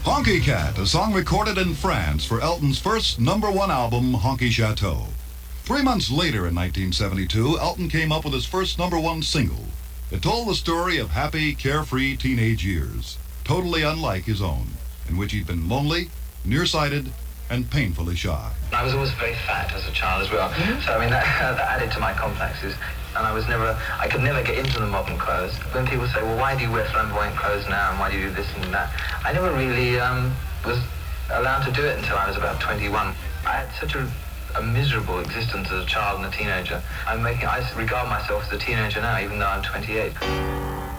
Honky Cat, a song recorded in France for Elton's first #1 album, Honky Chateau. 3 months later in 1972, Elton came up with his first #1 single. It told the story of happy, carefree teenage years, totally unlike his own, in which he'd been lonely, nearsighted, and painfully shy. I was always very fat as a child as well, so I mean that added to my complexes, and I could never get into the modern clothes. When people say, well, why do you wear flamboyant clothes now, and why do you do this and that, I never really was allowed to do it until I was about 21. I had such a miserable existence as a child and a teenager. I regard myself as a teenager now, even though I'm 28.